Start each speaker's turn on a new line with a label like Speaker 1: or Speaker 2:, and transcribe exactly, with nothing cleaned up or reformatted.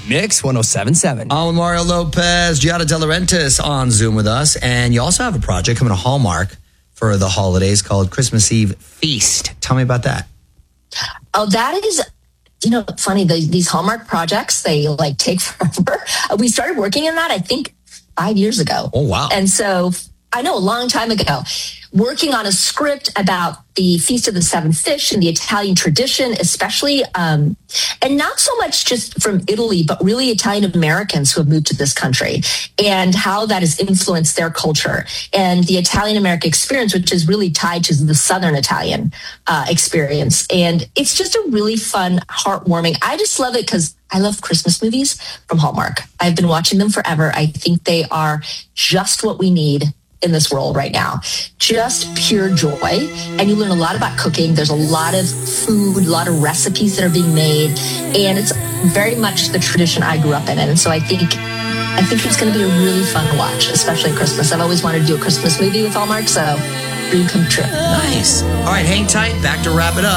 Speaker 1: Mix one oh seven point seven.
Speaker 2: I'm Mario Lopez, Giada De Laurentiis on Zoom with us. And you also have a project coming to Hallmark for the holidays called Christmas Eve Feast. Tell me about that.
Speaker 3: Oh, that is, you know, funny. The, these Hallmark projects, they like take forever. We started working on that, I think, five years ago.
Speaker 2: Oh, wow.
Speaker 3: And so I know a long time ago, working on a script about the Feast of the Seven Fish and the Italian tradition, especially, um, and not so much just from Italy, but really Italian Americans who have moved to this country and how that has influenced their culture and the Italian American experience, which is really tied to the Southern Italian uh, experience. And it's just a really fun, heartwarming. I just love it because I love Christmas movies from Hallmark. I've been watching them forever. I think they are just what we need in this world right now. Just pure joy. And you learn a lot about cooking. There's a lot of food, a lot of recipes that are being made. And it's very much the tradition I grew up in. And so I think I think it's going to be a really fun watch, especially at Christmas. I've always wanted to do a Christmas movie with Hallmark, so dream come true.
Speaker 2: Nice. All right, hang tight. Back to wrap it up.